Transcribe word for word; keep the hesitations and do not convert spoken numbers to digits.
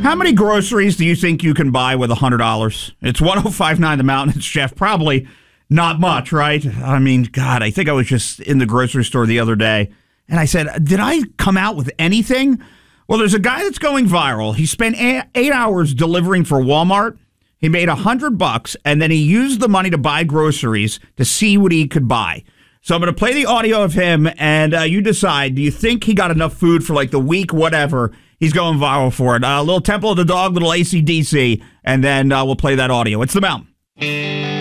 How many groceries do you think you can buy with one hundred dollars? It's one oh five nine The Mountain. It's Jeff. Probably not much, right? I mean, God, I think I was just in the grocery store the other day, and I said, did I come out with anything? Well, there's a guy that's going viral. He spent eight hours delivering for Walmart. He made a hundred bucks, and then he used the money to buy groceries to see what he could buy. So I'm going to play the audio of him, and uh, you decide, do you think he got enough food for like the week, whatever? He's going viral for it. A uh, little Temple of the Dog, little A C D C, and then uh, we'll play that audio. It's The Mountain.